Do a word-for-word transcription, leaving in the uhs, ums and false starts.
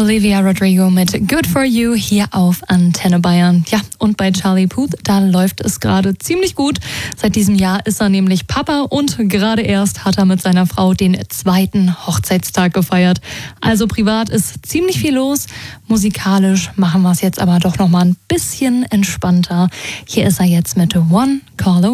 Olivia Rodrigo mit Good For You hier auf Antenne Bayern. Ja, und bei Charlie Puth, da läuft es gerade ziemlich gut. Seit diesem Jahr ist er nämlich Papa und gerade erst hat er mit seiner Frau den zweiten Hochzeitstag gefeiert. Also privat ist ziemlich viel los. Musikalisch machen wir es jetzt aber doch noch mal ein bisschen entspannter. Hier ist er jetzt mit One Call Away.